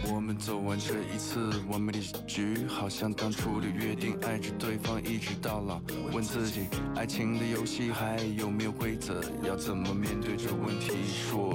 我们走完这一次完美的局，好像当初的约定，爱着对方一直到老。问自己，爱情的游戏还有没有规则？要怎么面对这问题？说